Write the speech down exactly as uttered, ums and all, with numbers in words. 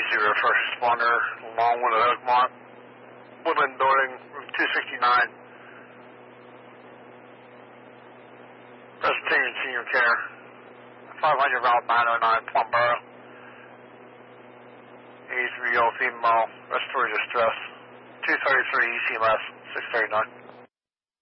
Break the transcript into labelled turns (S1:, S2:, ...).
S1: Zero, first responder, Longwood at Oakmont, Woodland Building, room two sixty-nine. Presbyterian Senior Care, five hundred Route nine oh nine, Plumboro. eighty-three-year-old female, respiratory distress, two thirty-three E C M S, six thirty-nine.